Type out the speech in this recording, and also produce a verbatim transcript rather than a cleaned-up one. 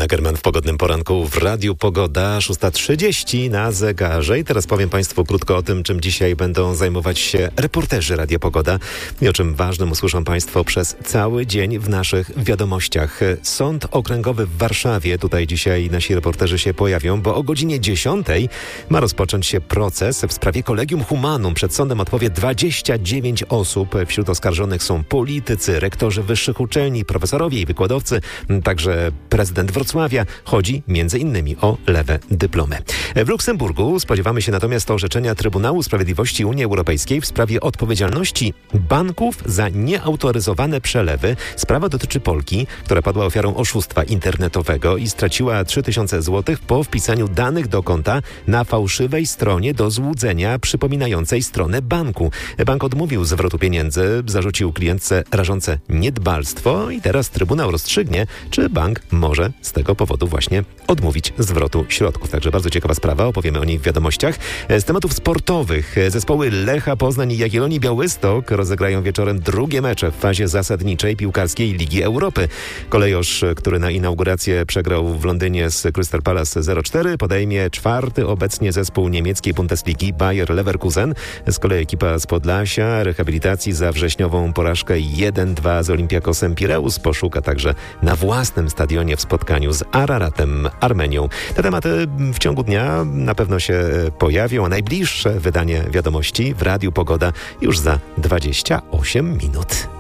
Ackerman w pogodnym poranku w Radiu Pogoda, szósta trzydzieści na zegarze. I teraz powiem Państwu krótko o tym, czym dzisiaj będą zajmować się reporterzy Radia Pogoda i o czym ważnym usłyszą Państwo przez cały dzień w naszych wiadomościach. Sąd Okręgowy w Warszawie, tutaj dzisiaj nasi reporterzy się pojawią, bo o godzinie dziesiątej ma rozpocząć się proces w sprawie Collegium Humanum. Przed sądem odpowie dwadzieścia dziewięć osób. Wśród oskarżonych są politycy, rektorzy wyższych uczelni, profesorowie i wykładowcy, także prezydent Wrocławia. Chodzi między innymi o lewe dyplomy. W Luksemburgu spodziewamy się natomiast orzeczenia Trybunału Sprawiedliwości Unii Europejskiej w sprawie odpowiedzialności banków za nieautoryzowane przelewy. Sprawa dotyczy Polki, która padła ofiarą oszustwa internetowego i straciła trzy tysiące złotych po wpisaniu danych do konta na fałszywej stronie do złudzenia przypominającej stronę banku. Bank odmówił zwrotu pieniędzy, zarzucił klientce rażące niedbalstwo i teraz Trybunał rozstrzygnie, czy bank może z tego powodu właśnie odmówić zwrotu środków. Także bardzo ciekawa sprawa, opowiemy o niej w wiadomościach. Z tematów sportowych zespoły Lecha Poznań i Jagiellonii Białystok rozegrają wieczorem drugie mecze w fazie zasadniczej piłkarskiej Ligi Europy. Kolejorz, który na inaugurację przegrał w Londynie z Crystal Palace zero cztery, podejmie czwarty obecnie zespół niemieckiej Bundesligi Bayer Leverkusen. Z kolei ekipa z Podlasia rehabilitacji za wrześniową porażkę jeden dwa z Olympiakosem Pireus poszuka także na własnym stadionie w spotkaniu z Araratem Armenią. Te tematy w ciągu dnia na pewno się pojawią, a najbliższe wydanie wiadomości w Radiu Pogoda już za dwadzieścia osiem minut.